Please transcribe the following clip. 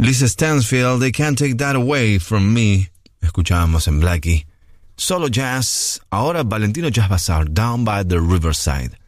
Lisa Stansfield, They Can't Take That Away From Me. Escuchábamos en Blackie. Solo Jazz. Ahora Valentino Jazz Bazaar, Down by the Riverside.